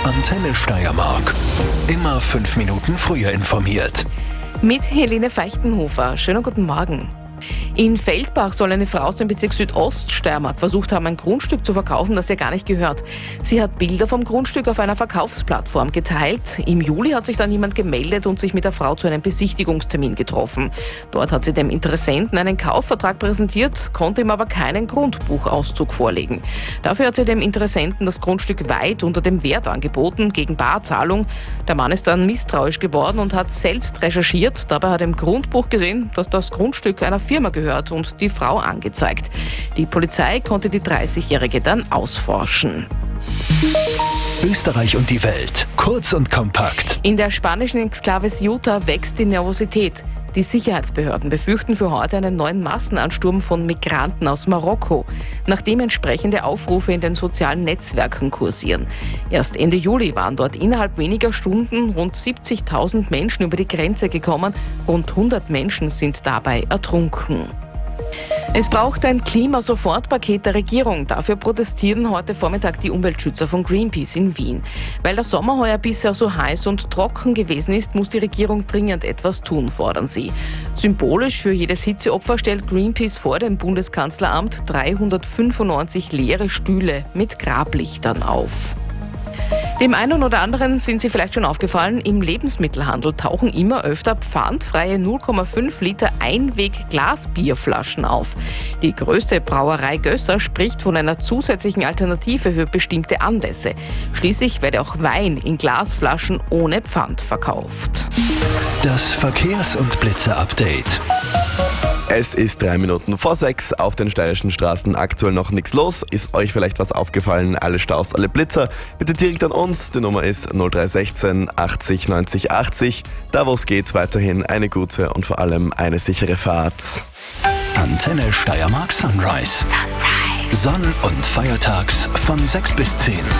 Antenne Steiermark. Immer 5 Minuten früher informiert. Mit Helene Feichtenhofer. Schönen guten Morgen. In Feldbach soll eine Frau aus dem Bezirk Südoststeiermark versucht haben, ein Grundstück zu verkaufen, das ihr gar nicht gehört. Sie hat Bilder vom Grundstück auf einer Verkaufsplattform geteilt. Im Juli hat sich dann jemand gemeldet und sich mit der Frau zu einem Besichtigungstermin getroffen. Dort hat sie dem Interessenten einen Kaufvertrag präsentiert, konnte ihm aber keinen Grundbuchauszug vorlegen. Dafür hat sie dem Interessenten das Grundstück weit unter dem Wert angeboten, gegen Barzahlung. Der Mann ist dann misstrauisch geworden und hat selbst recherchiert. Dabei hat er im Grundbuch gesehen, dass das Grundstück einer Firma gehört und die Frau angezeigt. Die Polizei konnte die 30-Jährige dann ausforschen. Österreich und die Welt. Kurz und kompakt. In der spanischen Exklave Ceuta wächst die Nervosität. Die Sicherheitsbehörden befürchten für heute einen neuen Massenansturm von Migranten aus Marokko, nachdem entsprechende Aufrufe in den sozialen Netzwerken kursieren. Erst Ende Juli waren dort innerhalb weniger Stunden rund 70.000 Menschen über die Grenze gekommen. Rund 100 Menschen sind dabei ertrunken. Es braucht ein Klimasofortpaket der Regierung. Dafür protestieren heute Vormittag die Umweltschützer von Greenpeace in Wien. Weil der Sommer heuer bisher so heiß und trocken gewesen ist, muss die Regierung dringend etwas tun, fordern sie. Symbolisch für jedes Hitzeopfer stellt Greenpeace vor dem Bundeskanzleramt 395 leere Stühle mit Grablichtern auf. Dem einen oder anderen sind Sie vielleicht schon aufgefallen, im Lebensmittelhandel tauchen immer öfter pfandfreie 0,5 Liter Einweg-Glasbierflaschen auf. Die größte Brauerei Gösser spricht von einer zusätzlichen Alternative für bestimmte Anlässe. Schließlich werde auch Wein in Glasflaschen ohne Pfand verkauft. Das Verkehrs- und Blitzer-Update. Es ist 3 Minuten vor 6, auf den steirischen Straßen aktuell noch nichts los. Ist euch vielleicht was aufgefallen? Alle Staus, alle Blitzer? Bitte direkt an uns. Die Nummer ist 0316 80 90 80. Da wo es geht, weiterhin eine gute und vor allem eine sichere Fahrt. Antenne Steiermark Sunrise. Sonn- und feiertags von 6 bis 10.